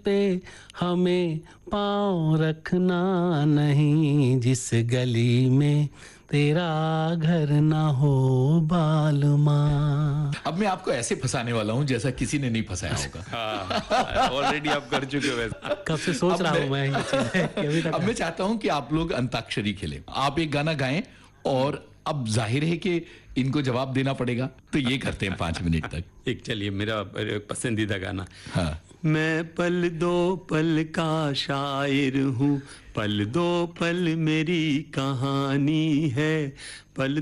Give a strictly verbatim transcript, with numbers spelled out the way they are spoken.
पे हमें पाँव रखना नहीं, जिस गली में तेरा घर ना हो बालमा। अब मैं आपको ऐसे फंसाने वाला हूँ जैसा किसी ने नहीं फंसाया होगा। हाँ, ऑलरेडी आप कर चुके हो वैसे। कब से सोच अब रहा मैं- हूँ मैं ये चीजें कि अभी तक अब मैं चाहता हूं कि आप लोग अंताक्षरी खेलें। आप एक गाना गाएं और अब जाहिर है कि इनको जवाब देना पड़ेगा, तो ये करते हैं पांच मिनट तक। एक चलिए मेरा पसंदीदा गाना। हाँ। मैं पल दो पल का शायर हूँ, पल दो पल मेरी कहानी है, पल